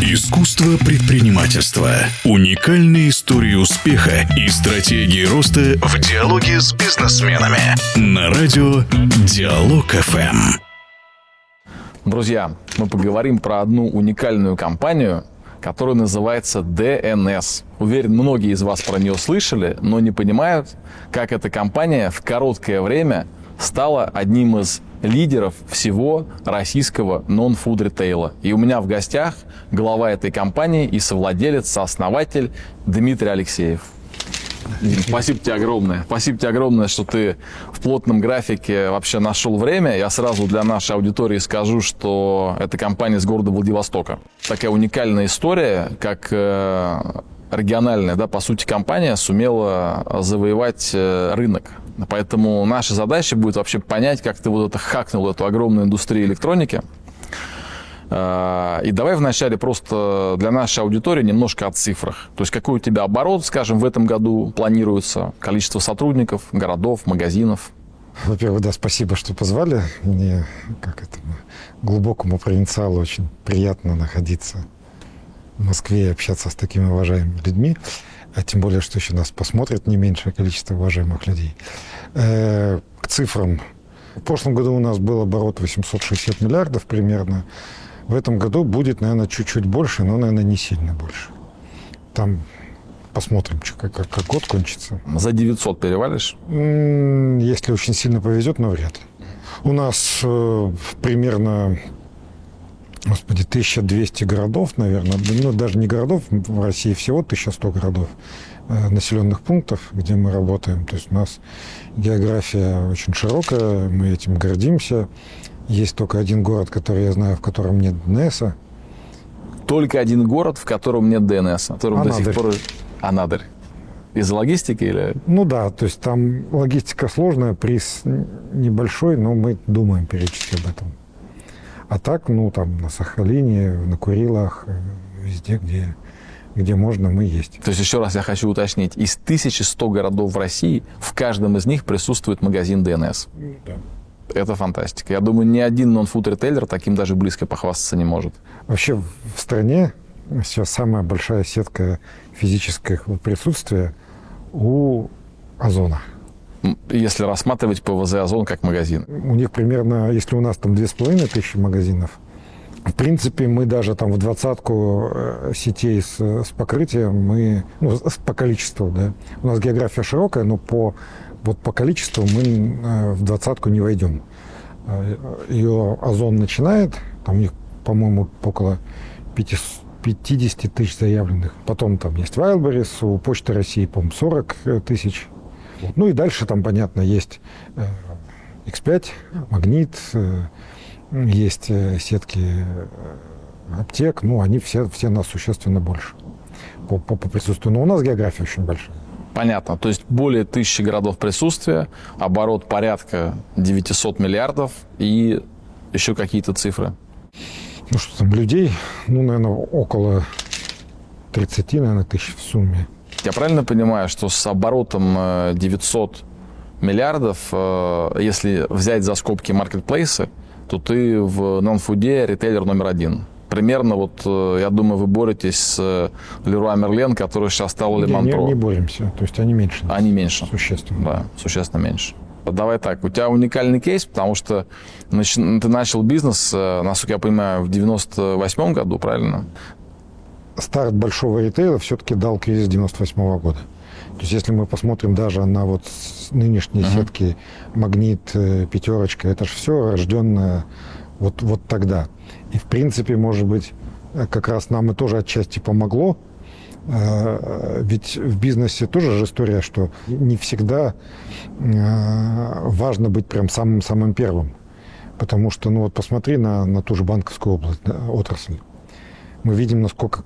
Искусство предпринимательства. Уникальные истории успеха и стратегии роста в диалоге с бизнесменами. На радио Диалог ФМ. Друзья, мы поговорим про одну уникальную компанию, которая называется ДНС. Уверен, многие из вас про нее слышали, но не понимают, как эта компания в короткое время стала одним из лидеров всего российского нон-фуд ритейла. И у меня в гостях глава этой компании и совладелец, сооснователь Дмитрий Алексеев. Спасибо тебе огромное. Спасибо тебе огромное, что ты в плотном графике вообще нашел время. Я сразу для нашей аудитории скажу, что это компания из города Владивостока. Такая уникальная история, как региональная, по сути, компания сумела завоевать рынок. Поэтому наша задача будет вообще понять, как ты вот это хакнул, эту огромную индустрию электроники. И давай вначале просто для нашей аудитории немножко о цифрах. То есть какой у тебя оборот, скажем, в этом году планируется, количество сотрудников, городов, магазинов? Во-первых, спасибо, что позвали. Мне, глубокому провинциалу, очень приятно находиться в Москве и общаться с такими уважаемыми людьми. А тем более, что еще нас посмотрит не меньшее количество уважаемых людей. К цифрам. В прошлом году у нас был оборот 860 миллиардов примерно. В этом году будет, наверное, чуть-чуть больше, но, наверное, не сильно больше. Там посмотрим, как год кончится. За 900 перевалишь? Если очень сильно повезет, но вряд ли. У нас примерно 1200 городов, наверное. Даже не городов, в России всего 1100 городов, населенных пунктов, где мы работаем. То есть у нас география очень широкая, мы этим гордимся. Есть только один город, который я знаю, в котором нет ДНСа. Только один город, в котором нет ДНСа? До сих пор... Анадырь. Из-за логистики или? То есть там логистика сложная, приз небольшой, но мы думаем периодически об этом. А так, там на Сахалине, на Курилах, везде, где можно, мы есть. То есть, еще раз я хочу уточнить, из 1100 городов в России, в каждом из них присутствует магазин ДНС? Да. Это фантастика. Я думаю, ни один нон-фуд-ритейлер таким даже близко похвастаться не может. Вообще в стране сейчас самая большая сетка физического присутствия у Озона. Если рассматривать ПВЗ «Озон» как магазин. У них примерно, если у нас там 2500 магазинов, в принципе, мы даже там в 20-ку сетей с покрытием, мы, по количеству, У нас география широкая, но по количеству мы в 20-ку не войдем. Ее Озон начинает, там у них, по-моему, около 50 тысяч заявленных. Потом там есть Wildberries, у Почты России, по-моему, 40 тысяч. И дальше там, понятно, есть X5, Магнит, есть сетки аптек, они все нас существенно больше по присутствию. Но у нас география очень большая. Понятно. То есть более 1000 городов присутствия, оборот порядка 900 миллиардов и еще какие-то цифры. Что там, людей, наверное, около 30, наверное, тысяч в сумме. Я правильно понимаю, что с оборотом 900 миллиардов, если взять за скобки маркетплейсы, то ты в нон-фуде ритейлер номер 1? Примерно, я думаю, вы боретесь с Леруа Мерлен, который сейчас стал Le Monde Pro. Не боремся, то есть они меньше. Они меньше? Существенно. Да, существенно меньше. Давай так, у тебя уникальный кейс, потому что ты начал бизнес, насколько я понимаю, в 98 году, правильно? Старт большого ритейла все-таки дал кризис 98 года. То есть если мы посмотрим даже на нынешние сетки Магнит, Пятерочка, это же все рожденное вот тогда. И, в принципе, может быть, как раз нам и тоже отчасти помогло. Ведь в бизнесе тоже же история, что не всегда важно быть прям самым первым. Потому что, посмотри на ту же банковскую отрасль. Мы видим, насколько